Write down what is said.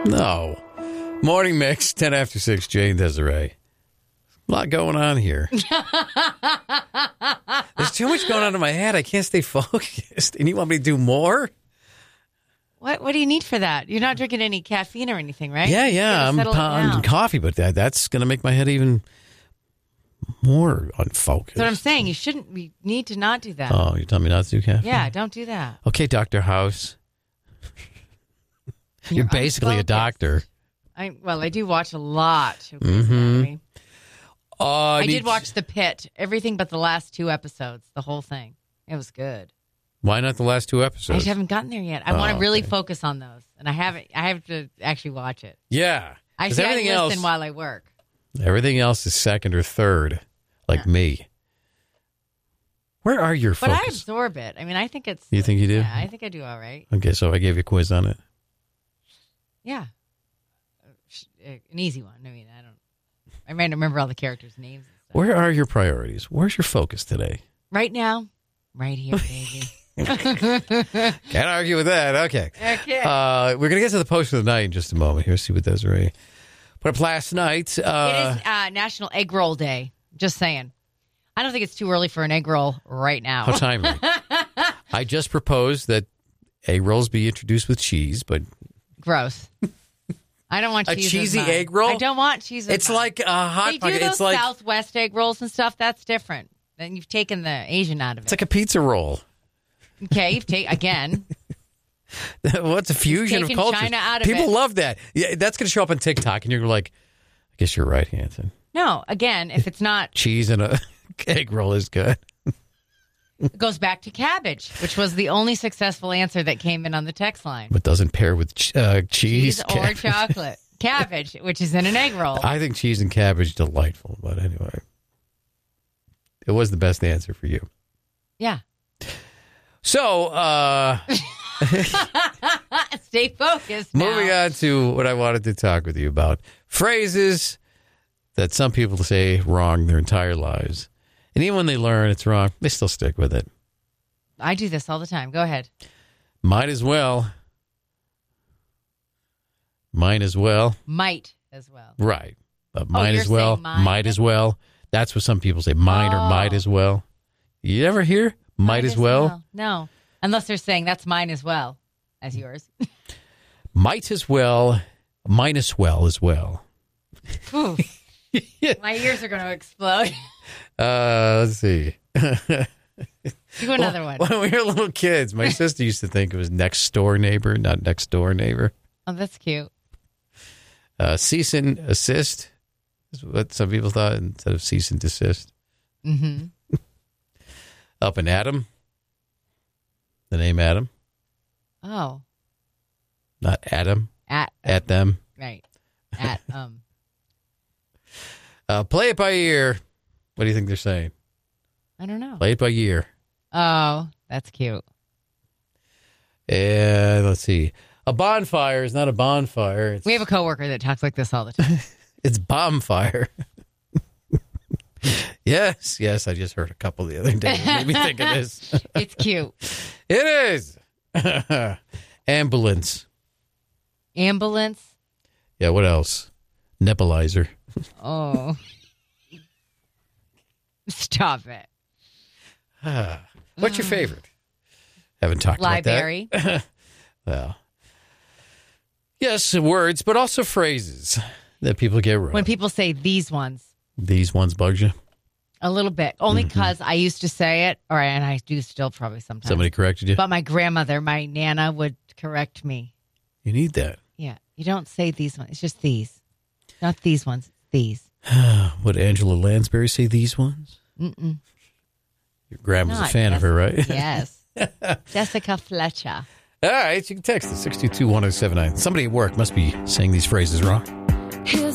No. Morning mix, 10 after 6, Jay and Desiree. A lot going on here. There's too much going on in my head. I can't stay focused. And you want me to do more? What do you need for that? You're not drinking any caffeine or anything, right? Yeah. I'm pounding coffee, but that's going to make my head even more unfocused. That's what I'm saying. You need to not do that. Oh, you're telling me not to do caffeine? Yeah, don't do that. Okay, Dr. House. You're basically a doctor. I do watch a lot. Mm-hmm. I did watch The Pit, everything but the last 2 episodes, the whole thing. It was good. Why not the last 2 episodes? I just haven't gotten there yet. I want to really focus on those, and I haven't. I have to actually watch it. Yeah, I listen while I work. Everything else is second or third, like me. Where are your focus? But I absorb it. I mean, I think it's. You think you do? Yeah, I think I do all right. Okay, so I gave you a quiz on it. Yeah, an easy one. I mean, I might remember all the characters' names. And stuff. Where are your priorities? Where's your focus today? Right now, right here, baby. Can't argue with that. Okay. We're going to get to the post of the night in just a moment. Here, see what Desiree put up last night. It is National Egg Roll Day. Just saying. I don't think it's too early for an egg roll right now. How timely. I just proposed that egg rolls be introduced with cheese, but... Gross. I don't want cheese. A cheesy egg roll? I don't want cheese. It's like a hot pocket. They do those it's like Southwest egg rolls and stuff. That's different. Then you've taken the Asian out of it. It's like a pizza roll. Okay, you've taken again. What's a fusion of cultures? China out of People love that. Yeah, that's going to show up on TikTok, and you're like, I guess you're right, Hanson. No, again, if it's not cheese and a egg roll is good. It goes back to cabbage, which was the only successful answer that came in on the text line. But doesn't pair with cheese or chocolate. Cabbage, which is in an egg roll. I think cheese and cabbage delightful, but anyway. It was the best answer for you. Yeah. So, stay focused now. Moving on to what I wanted to talk with you about. Phrases that some people say wrong their entire lives. And even when they learn it's wrong, they still stick with it. I do this all the time. Go ahead. Might as well. Might as well. Might as well. Right. But might as well. Might as well. That's what some people say. Might or might as well. You ever hear might as well? No. Unless they're saying that's mine as well as yours. Might as well. Minus well as well. My ears are going to explode. Let's see. Do another one. When we were little kids, my sister used to think it was next door neighbor, not next door neighbor. Oh, that's cute. Cease and assist is what some people thought instead of cease and desist. Mm-hmm. Up and Adam. The name Adam. Oh. Not Adam. At them. Right. At play it by ear. What do you think they're saying? I don't know. Play it by ear. Oh, that's cute. And let's see. A bonfire is not a bonfire. We have a coworker that talks like this all the time. It's bonfire. Yes. I just heard a couple the other day. It made me think of this. It's cute. It is. Ambulance. Ambulance? Yeah, what else? Nebulizer. Oh. Stop it. What's your favorite? Haven't talked Library. about that. Well, yes, words, but also phrases that people get wrong. When people say these ones. These ones bugs you? A little bit. Only because I used to say it, and I do still probably sometimes. Somebody corrected you? But my grandmother, my Nana, would correct me. You need that. Yeah. You don't say these ones. It's just these. Not these ones. These. Would Angela Lansbury say these ones? Mm-mm. Your grandma's a fan of her, right? Yes. Jessica Fletcher. All right. You can text us 622-1079. Somebody at work must be saying these phrases wrong. Here's